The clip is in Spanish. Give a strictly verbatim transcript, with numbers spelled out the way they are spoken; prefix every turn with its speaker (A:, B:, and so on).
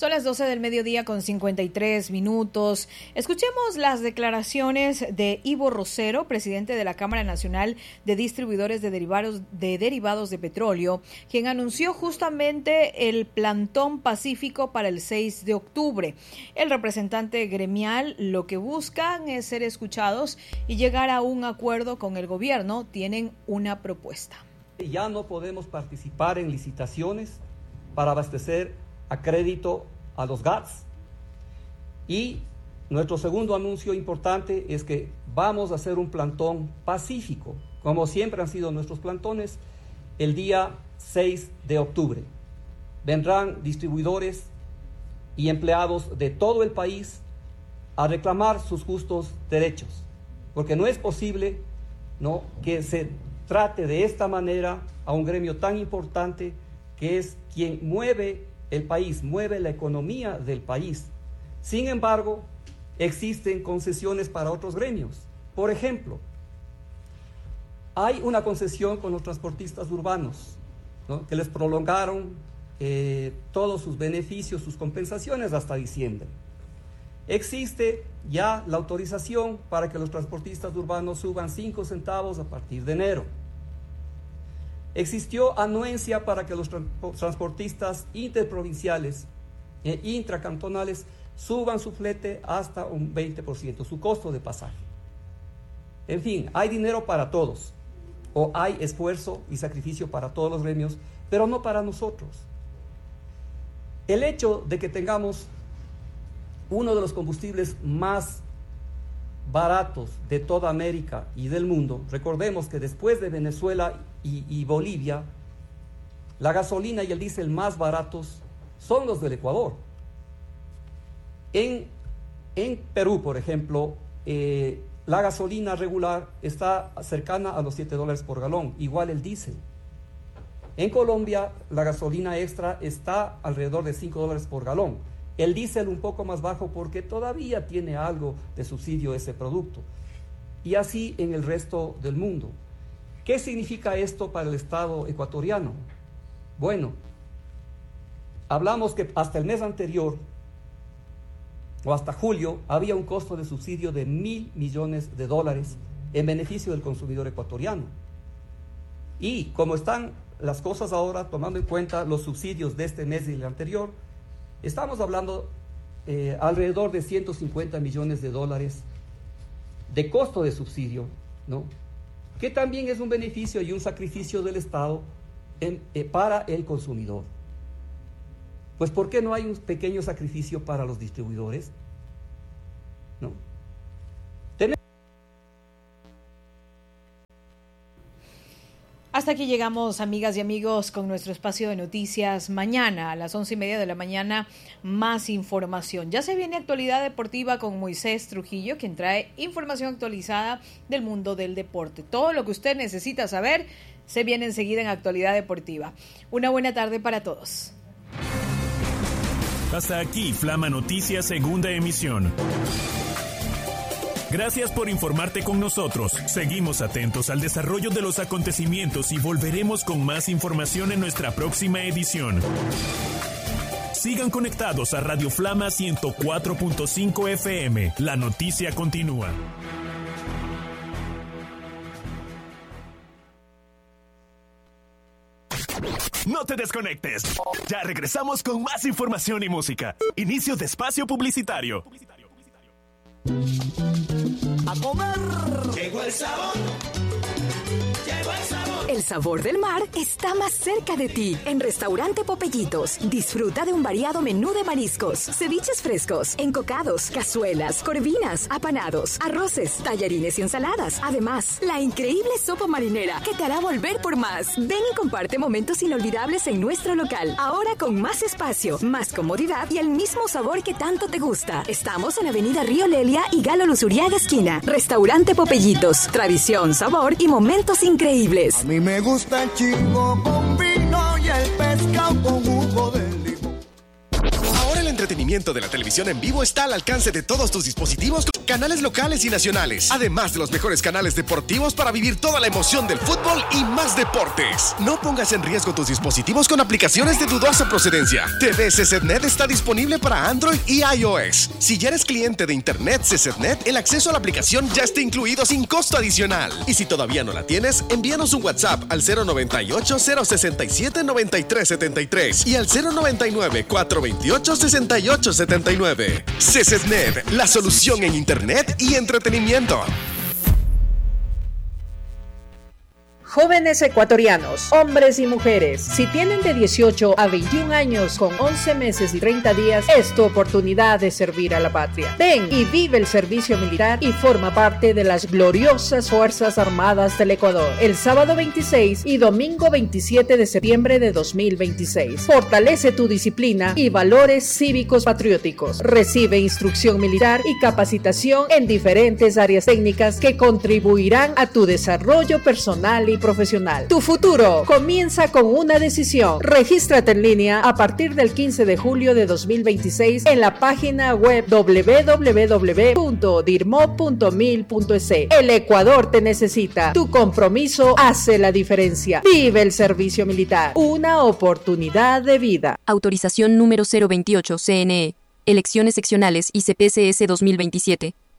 A: Son las doce del mediodía con cincuenta y tres minutos. Escuchemos las declaraciones de Ivo Rosero, presidente de la Cámara Nacional de Distribuidores de Derivados de, derivados de Petróleo, quien anunció justamente el plantón pacífico para el seis de octubre. El representante gremial lo que buscan es ser escuchados y llegar a un acuerdo con el gobierno. Tienen una propuesta.
B: Ya no podemos participar en licitaciones para abastecer a crédito a los gas. Y nuestro segundo anuncio importante es que vamos a hacer un plantón pacífico, como siempre han sido nuestros plantones, el día seis de octubre. Vendrán distribuidores y empleados de todo el país a reclamar sus justos derechos, porque no es posible, ¿no?, que se trate de esta manera a un gremio tan importante que es quien mueve el país, mueve la economía del país. Sin embargo, existen concesiones para otros gremios. Por ejemplo, hay una concesión con los transportistas urbanos, ¿no?, que les prolongaron eh, todos sus beneficios, sus compensaciones hasta diciembre. Existe ya la autorización para que los transportistas urbanos suban cinco centavos a partir de enero. Existió anuencia para que los transportistas interprovinciales e intracantonales suban su flete hasta un veinte por ciento, su costo de pasaje. En fin, hay dinero para todos, o hay esfuerzo y sacrificio para todos los gremios, pero no para nosotros. El hecho de que tengamos uno de los combustibles más baratos de toda América y del mundo, recordemos que después de Venezuela y, y Bolivia, la gasolina y el diésel más baratos son los del Ecuador. En, en Perú, por ejemplo, eh, la gasolina regular está cercana a los siete dólares por galón, igual el diésel. En Colombia, la gasolina extra está alrededor de cinco dólares por galón. El diésel un poco más bajo porque todavía tiene algo de subsidio ese producto. Y así en el resto del mundo. ¿Qué significa esto para el Estado ecuatoriano? Bueno, hablamos que hasta el mes anterior, o hasta julio, había un costo de subsidio de mil millones de dólares en beneficio del consumidor ecuatoriano. Y como están las cosas ahora, tomando en cuenta los subsidios de este mes y el anterior, estamos hablando eh, alrededor de ciento cincuenta millones de dólares de costo de subsidio, ¿no?, que también es un beneficio y un sacrificio del Estado en, eh, para el consumidor. Pues ¿por qué no hay un pequeño sacrificio para los distribuidores? ¿No?
A: Hasta aquí llegamos, amigas y amigos, con nuestro espacio de noticias. Mañana a las once y media de la mañana, más información. Ya se viene Actualidad Deportiva con Moisés Trujillo, quien trae información actualizada del mundo del deporte. Todo lo que usted necesita saber se viene enseguida en Actualidad Deportiva. Una buena tarde para todos.
C: Hasta aquí, Flama Noticias, segunda emisión. Gracias por informarte con nosotros. Seguimos atentos al desarrollo de los acontecimientos y volveremos con más información en nuestra próxima edición. Sigan conectados a Radio Flama ciento cuatro punto cinco F M. La noticia continúa. No te desconectes. Ya regresamos con más información y música. Inicio de espacio publicitario.
D: A comer. Llegó el sabor. Llegó el sabor.
E: El sabor del mar está más cerca de ti. En Restaurante Popellitos, disfruta de un variado menú de mariscos, ceviches frescos, encocados, cazuelas, corvinas, apanados, arroces, tallarines y ensaladas. Además, la increíble sopa marinera que te hará volver por más. Ven y comparte momentos inolvidables en nuestro local. Ahora con más espacio, más comodidad y el mismo sabor que tanto te gusta. Estamos en Avenida Río Lelia y Galo Luzuriaga esquina. Restaurante Popellitos, tradición, sabor y momentos increíbles.
F: A mí me gusta el chico con vino y el pescado con jugo de limón.
G: Ahora el entretenimiento de la televisión en vivo está al alcance de todos tus dispositivos. canales locales y nacionales, además de los mejores canales deportivos para vivir toda la emoción del fútbol y más deportes. No pongas en riesgo tus dispositivos con aplicaciones de dudosa procedencia. T V CCTNet está disponible para Android y iOS. Si ya eres cliente de Internet CCTNet, el acceso a la aplicación ya está incluido sin costo adicional. Y si todavía no la tienes, envíanos un WhatsApp al cero noventa y ocho, cero sesenta y siete, noventa y tres setenta y tres y al cero noventa y nueve, cuatrocientos veintiocho, sesenta y ocho setenta y nueve. CCTNet, la solución en Internet y entretenimiento.
H: Jóvenes ecuatorianos, hombres y mujeres, si tienen de dieciocho a veintiún años con once meses y treinta días, es tu oportunidad de servir a la patria. Ven y vive el servicio militar y forma parte de las gloriosas Fuerzas Armadas del Ecuador. El sábado veintiséis y domingo veintisiete de septiembre de dos mil veintiséis. Fortalece tu disciplina y valores cívicos patrióticos. Recibe instrucción militar y capacitación en diferentes áreas técnicas que contribuirán a tu desarrollo personal y profesional. Tu futuro comienza con una decisión. Regístrate en línea a partir del quince de julio de dos mil veintiséis en la página web doble u doble u doble u punto dirmo punto mil punto es. El Ecuador te necesita. Tu compromiso hace la diferencia. Vive el servicio militar. Una oportunidad de vida.
I: Autorización número cero veintiocho C N E. Elecciones seccionales I C P C S dos mil veintisiete.